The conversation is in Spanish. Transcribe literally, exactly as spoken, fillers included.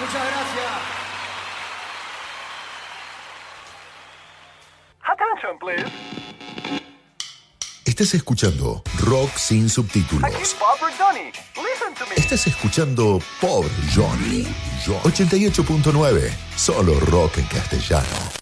Muchas gracias. Attention, please. Estás escuchando Rock sin Aquí subtítulos. Bob Bertoni. Listen to me. Estás escuchando Pobre Johnny. ochenta y ocho punto nueve. Solo rock en castellano.